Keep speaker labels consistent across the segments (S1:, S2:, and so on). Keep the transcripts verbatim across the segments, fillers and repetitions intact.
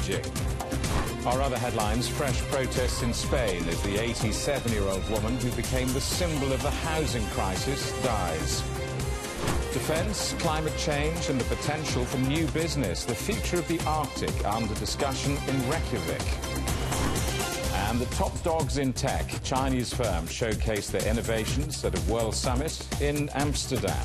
S1: Beijing. Our other headlines, fresh protests in Spain as the eighty-seven-year-old woman who became the symbol of the housing crisis dies. Defence, climate change and the potential for new business. The future of the Arctic under discussion in Reykjavik. And the top dogs in tech, Chinese firms showcase their innovations at a World Summit in Amsterdam.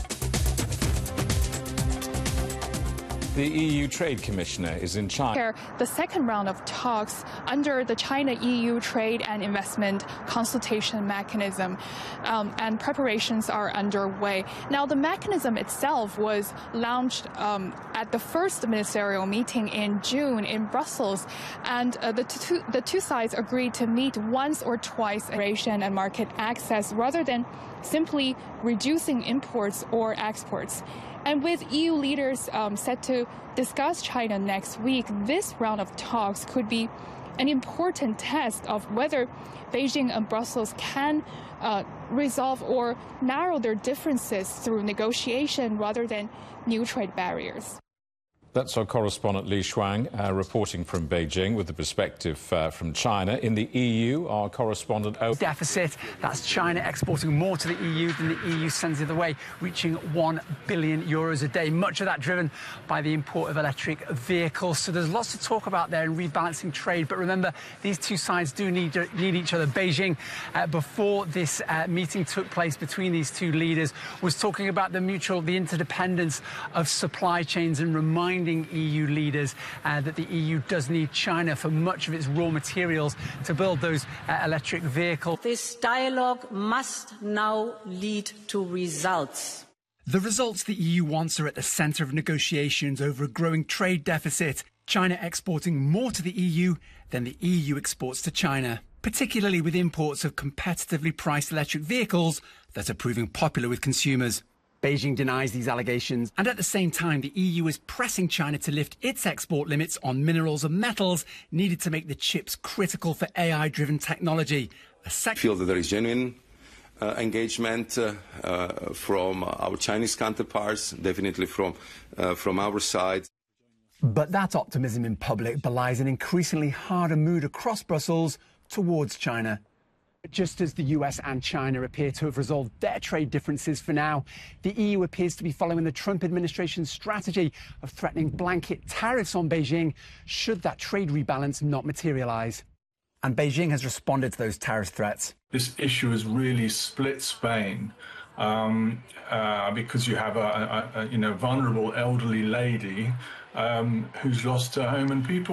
S1: The E U Trade Commissioner is in China.
S2: The second round of talks under the China-E U Trade and Investment Consultation Mechanism, um, and preparations are underway. Now, the mechanism itself was launched um, at the first ministerial meeting in June in Brussels, and uh, the, two, the two sides agreed to meet once or twice integration and market access rather than simply reducing imports or exports. And with E U leaders um, set to discuss China next week, this round of talks could be an important test of whether Beijing and Brussels can uh, resolve or narrow their differences through negotiation rather than new trade barriers.
S1: That's our correspondent Li Shuang uh, reporting from Beijing with the perspective uh, from China. In the E U, our correspondent... Oh.
S3: Deficit, that's China exporting more to the E U than the E U sends it away, reaching one billion euros a day, much of that driven by the import of electric vehicles. So there's lots to talk about there in rebalancing trade. But remember, these two sides do need, need each other. Beijing, uh, before this uh, meeting took place between these two leaders, was talking about the mutual, the interdependence of supply chains and reminding E U leaders uh, that the E U does need China for much of its raw materials to build those uh, electric vehicles.
S4: This dialogue must now lead to results.
S3: The results the E U wants are at the centre of negotiations over a growing trade deficit, China exporting more to the E U than the E U exports to China, particularly with imports of competitively priced electric vehicles that are proving popular with consumers. Beijing denies these allegations, and at the same time, the E U is pressing China to lift its export limits on minerals and metals needed to make the chips critical for A I-driven technology.
S5: I feel that there is genuine uh, engagement uh, uh, from our Chinese counterparts, definitely from, uh, from our side.
S3: But that optimism in public belies an increasingly harder mood across Brussels towards China. Just as the U S and China appear to have resolved their trade differences for now, the E U appears to be following the Trump administration's strategy of threatening blanket tariffs on Beijing should that trade rebalance not materialise. And Beijing has responded to those tariff threats.
S6: This issue has really split Spain um, uh, because you have a, a, a you know vulnerable elderly lady um, who's lost her home and people.